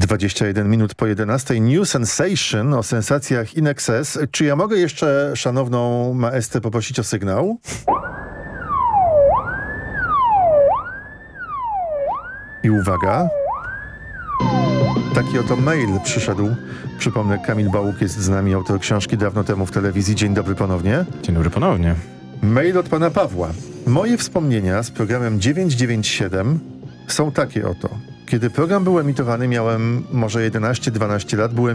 21 minut po 11. New Sensation o sensacjach in excess. Czy ja mogę jeszcze szanowną maestę poprosić o sygnał? I uwaga. Taki oto mail przyszedł. Przypomnę, Kamil Bałuk jest z nami, autor książki Dawno temu w telewizji. Dzień dobry ponownie. Dzień dobry ponownie. Mail od pana Pawła. Moje wspomnienia z programem 997 są takie oto. Kiedy program był emitowany, miałem może 11-12 lat, byłem